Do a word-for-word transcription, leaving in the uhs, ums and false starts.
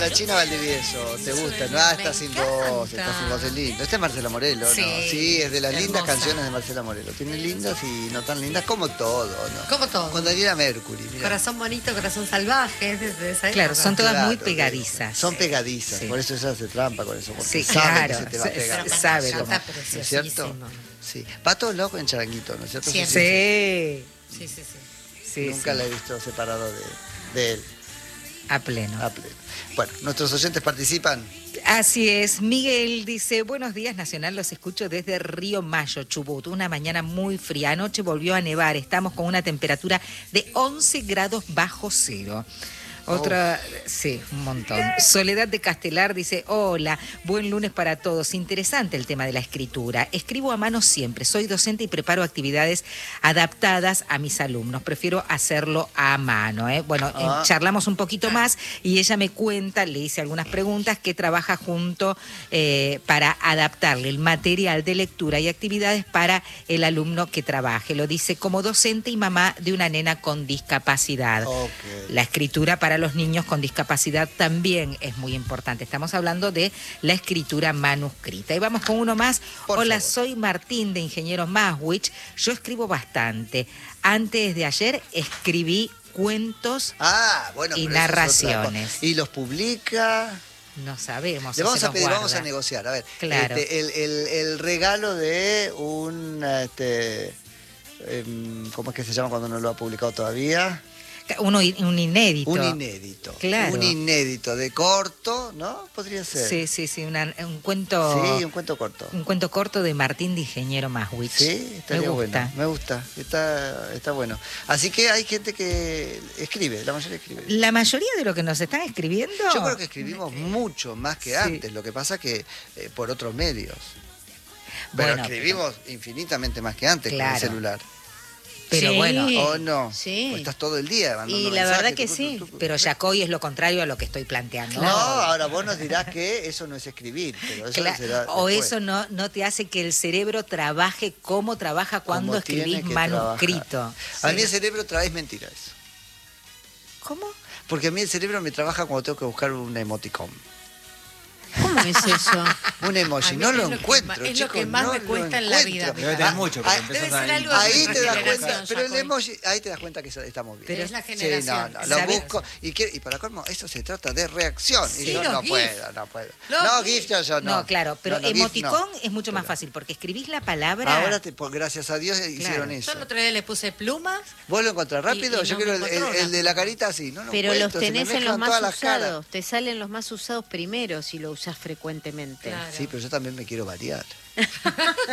la China Valdivieso, ¿te gusta? No, ah, está sin voz, está sin voz, es lindo. Este es Marcela Morelo, ¿no? Sí, Sí, es de las lindas hermosa. canciones de Marcela Morelo. Tiene lindas y no tan lindas, como todo, ¿no? Como todo. Con Daniela Mercury, mira. Corazón bonito, corazón salvaje, desde esa Claro, época. son todas Claro, muy pegadizas. Son pegadizas, Sí. por eso ella hace trampa con eso, porque Sí, sabe claro, que se te va a sa- pegar. Pero sabe ya cómo. está ¿No es preciosísimo. cierto? Sí. Pato loco en Charanguito, ¿no es cierto? Siempre. Sí, Sí, sí, sí. sí, Nunca sí. la he visto separado de, de él, A pleno. a pleno. Bueno, nuestros oyentes participan. Así es, Miguel dice, buenos días Nacional, los escucho desde Río Mayo, Chubut, una mañana muy fría, anoche volvió a nevar, estamos con una temperatura de once grados bajo cero. Otra, sí, un montón. Soledad de Castelar dice, hola, buen lunes para todos. Interesante el tema de la escritura. Escribo a mano siempre. Soy docente y preparo actividades adaptadas a mis alumnos. Prefiero hacerlo a mano. ¿eh? Bueno, Ah. eh, charlamos un poquito más y ella me cuenta, le hice algunas preguntas, que trabaja junto eh, para adaptarle el material de lectura y actividades para el alumno que trabaje. Lo dice como docente y mamá de una nena con discapacidad. Ok. La escritura para los niños con discapacidad también es muy importante. Estamos hablando de la escritura manuscrita. Y vamos con uno más. Por Hola, favor. soy Martín de Ingeniero Maswich. Yo escribo bastante. Antes de ayer escribí cuentos, Ah, bueno, Y pero eso es otra narraciones. cosa. Y los publica. no sabemos. Le o vamos se a los pedir, guarda. vamos a negociar. A ver, Claro. este, el, el- el regalo de un, este, em, ¿cómo es que se llama cuando no lo ha publicado todavía? Uno, un inédito. Un inédito. Claro. Un inédito de corto, ¿no? Podría ser. Sí, sí, sí. una- un cuento. Sí, un cuento corto. Un cuento corto de Martín de Ingeniero Maswich. Sí, estaría Me gusta. bueno. Me gusta. Está, está bueno. Así que hay gente que escribe, la mayoría escribe. La mayoría de lo que nos están escribiendo. Yo creo que escribimos mucho más que Sí. antes, lo que pasa que eh, por otros medios. Pero Bueno, escribimos infinitamente más que antes Claro. con el celular. Pero Sí. bueno, ¿O no? Sí. Pues estás todo el día mandando Y la mensajes, verdad que tucu, sí. tucu, tucu. pero Yacoy es lo contrario a lo que estoy planteando. No, ahora vos nos dirás que eso no es escribir, pero eso Cla- será o después. eso no, no te hace que el cerebro trabaje como trabaja cuando Como tiene escribís que manuscrito. trabajar. A mí el cerebro trae mentiras. ¿Cómo? Porque a mí el cerebro me trabaja cuando tengo que buscar un emoticón. ¿Cómo es eso? Un emoji. A mí No es lo lo que encuentro, más- es lo chicos, que más no me lo cuesta en la encuentro. vida. Debe tener Ah, mucho, porque ah, empezás debe a- ser algo de Ahí nuestra te das generación, cuenta, pero el Jacoy. emoji, ahí te das cuenta que eso- estamos bien. Pero es la Sí, generación. no, no, lo ¿Sabes? busco y, quiero- y para colmo, eso se trata de reacción. Sí, y yo los no GIF. puedo, no puedo. Los no, GIF. GIF yo, yo no. No, claro, pero No, no, GIF no. emoticón es mucho más Pero- fácil porque escribís la palabra. Ahora, te, por, gracias a Dios, hicieron Claro. eso. Yo el otro día le puse plumas. ¿Vos lo encontrás rápido? Y- y yo no quiero me el, el- encontró el de una. la carita así. No lo Pero los encuentro, se me tenés en mezclan los todas más las caras. usados. Te salen los más usados primero si lo usás frecuentemente. Claro. Sí, pero yo también me quiero variar.